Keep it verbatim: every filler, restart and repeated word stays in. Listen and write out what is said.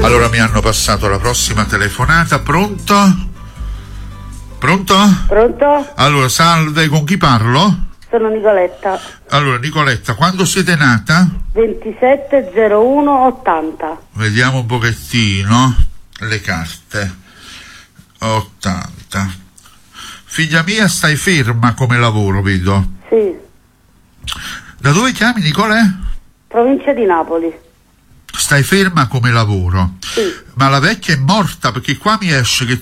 Allora mi hanno passato la prossima telefonata. Pronto? Pronto? Pronto? Allora, salve, con chi parlo? Sono Nicoletta. Allora, Nicoletta, quando siete nata? ventisette zero uno ottanta. Vediamo un pochettino le carte. ottanta. Figlia mia, stai ferma come lavoro, vedo. Sì. Da dove chiami, Nicolè? Provincia di Napoli. Stai ferma come lavoro. Sì. Ma la vecchia è morta, perché qua mi esce che